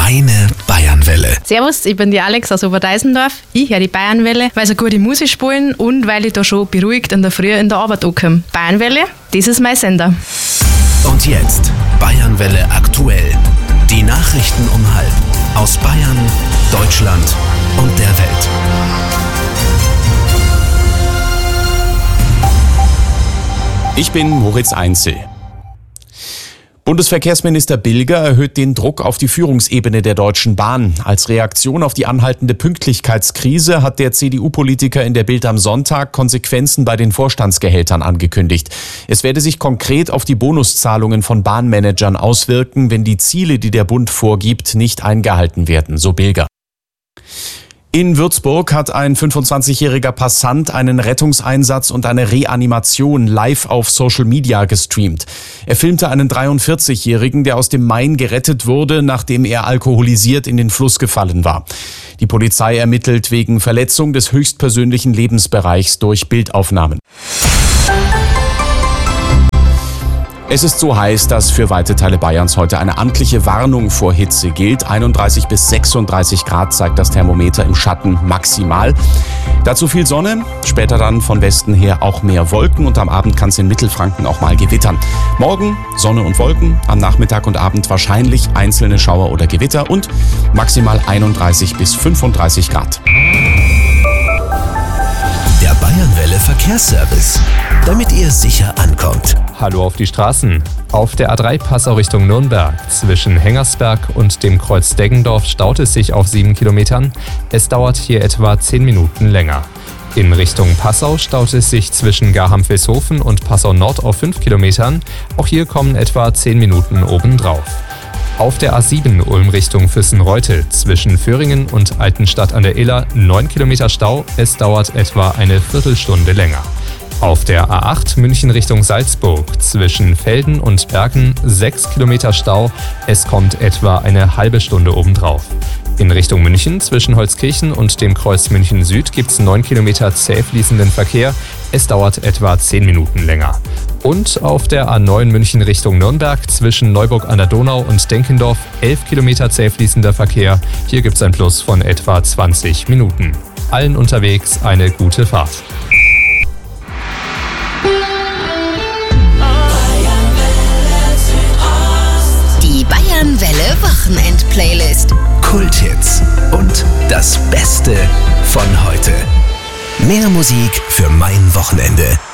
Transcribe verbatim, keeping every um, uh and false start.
Meine Bayernwelle. Servus, ich bin die Alex aus Oberdeisendorf. Ich höre die Bayernwelle, weil sie gute Musik spielen und weil ich da schon beruhigt in der Früh in der Arbeit ankomme. Bayernwelle, das ist mein Sender. Und jetzt Bayernwelle aktuell. Die Nachrichten um halb aus Bayern, Deutschland und der Welt. Ich bin Moritz Einzel. Bundesverkehrsminister Bilger erhöht den Druck auf die Führungsebene der Deutschen Bahn. Als Reaktion auf die anhaltende Pünktlichkeitskrise hat der C D U-Politiker in der Bild am Sonntag Konsequenzen bei den Vorstandsgehältern angekündigt. Es werde sich konkret auf die Bonuszahlungen von Bahnmanagern auswirken, wenn die Ziele, die der Bund vorgibt, nicht eingehalten werden, so Bilger. In Würzburg hat ein fünfundzwanzigjähriger Passant einen Rettungseinsatz und eine Reanimation live auf Social Media gestreamt. Er filmte einen dreiundvierzigjährigen, der aus dem Main gerettet wurde, nachdem er alkoholisiert in den Fluss gefallen war. Die Polizei ermittelt wegen Verletzung des höchstpersönlichen Lebensbereichs durch Bildaufnahmen. Es ist so heiß, dass für weite Teile Bayerns heute eine amtliche Warnung vor Hitze gilt. einunddreißig bis sechsunddreißig Grad zeigt das Thermometer im Schatten maximal. Dazu viel Sonne, später dann von Westen her auch mehr Wolken und am Abend kann es in Mittelfranken auch mal gewittern. Morgen Sonne und Wolken, am Nachmittag und Abend wahrscheinlich einzelne Schauer oder Gewitter und maximal einunddreißig bis fünfunddreißig Grad. Der Bayernwelle Verkehrsservice, damit ihr sicher ankommt. Hallo auf die Straßen. Auf der A drei Passau Richtung Nürnberg zwischen Hengersberg und dem Kreuz Deggendorf staut es sich auf sieben Kilometern. Es dauert hier etwa zehn Minuten länger. In Richtung Passau staut es sich zwischen Garhamp-Vilshofen und Passau Nord auf fünf Kilometern. Auch hier kommen etwa zehn Minuten obendrauf. Auf der A sieben Ulm Richtung Füssen-Reutte zwischen Föhringen und Altenstadt an der Iller neun Kilometer Stau. Es dauert etwa eine Viertelstunde länger. Auf der A acht München Richtung Salzburg zwischen Velden und Bergen sechs Kilometer Stau. Es kommt etwa eine halbe Stunde obendrauf. In Richtung München zwischen Holzkirchen und dem Kreuz München Süd gibt es neun Kilometer zäh fließenden Verkehr. Es dauert etwa zehn Minuten länger. Und auf der A neun München Richtung Nürnberg zwischen Neuburg an der Donau und Denkendorf elf Kilometer zäh fließender Verkehr. Hier gibt es ein Plus von etwa zwanzig Minuten. Allen unterwegs eine gute Fahrt. Die Bayernwelle Wochenend-Playlist. Kulthits und das Beste von heute. Mehr Musik für mein Wochenende